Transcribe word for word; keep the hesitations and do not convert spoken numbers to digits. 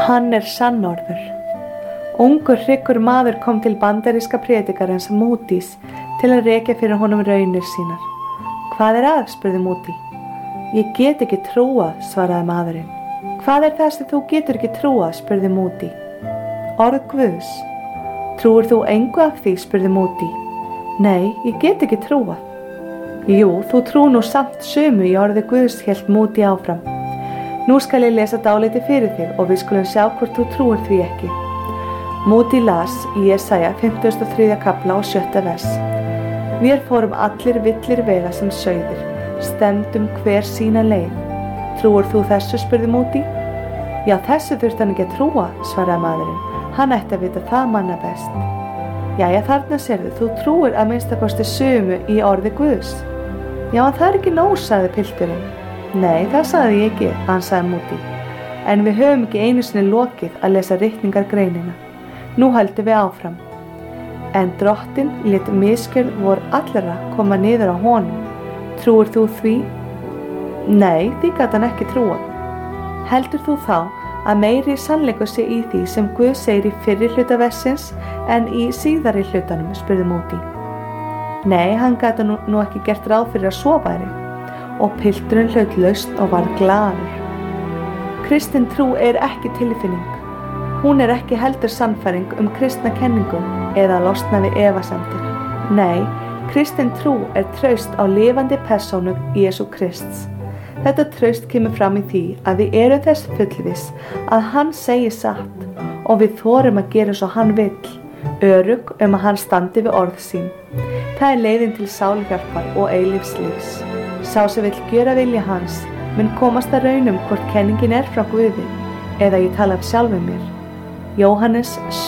Hann er sannorður. Ungur hryggur maður kom til bandaríska predikarans Moody's til að rekja fyrir honum raunir sínar. Hvað er að, spurði Moody. Ég get ekki trúað, svaraði maðurinn. Hvað er það sem þú getur ekki trúað, spurði Moody. Orð Guðs. Trúir þú engu af því, spurði Moody. Nei, ég get ekki trúað. Jú, þú trú nú samt sumu í orði Guðs, hélt Moody áfram. Nú skal ég lesa dálítið fyrir þig og við skulum sjá hvort þú trúir því ekki. Moody las í Jesaja fimmtugasta og þriðja kafla og sjötta vers. Vér fórum allir villir vega sem sauðir, stefndum hver sína leið. Trúir þú þessu, spurði Moody. Já, þessu þurfti hann ekki að trúa, svaraði maðurinn. Hann ætti að vita það manna best. Jæja, þarna sérðu, þú trúir að minnsta kosti sumu í orði Guðs. Já, en það er ekki nóg, sagði pilturinn. Nei, það sagði ég ekki, ansaði Moody. En við höfum ekki einu sinni lokið að lesa ritningargreinina. Nú höldum við áfram. En drottinn lét misgjörð vor allra koma niður á honum. Trúir þú því? Nei, því gat hann ekki trúa. Heldur þú þá að meiri sannleikur sé í því sem Guð segir í fyrri hluta versins en í síðari hlutanum, spurði Moody. Nei, hann gat nú, nú ekki gert ráð fyrir að svo væri. Og pilturinn hlaut lausn og var glaður. Kristin trú er ekki tilfinning. Hún er ekki heldur sannfæring um kristna kenningu eða losna við efasemdir. Nei, kristin trú er traust á lifandi persónu Jesú Krists. Þetta traust kemur fram í því að við erum þess fullviss að hann segir satt og við þorum að gera svo hann vill, örugg um að hann standi við orð sín. Það er leiðin til sálhjálpar og eilífslífs. Sá sem vill gjöra vilja hans mun komast að raunum hvort kenningin er frá Guði eða ég tala af sjálfum mér. Jóhannes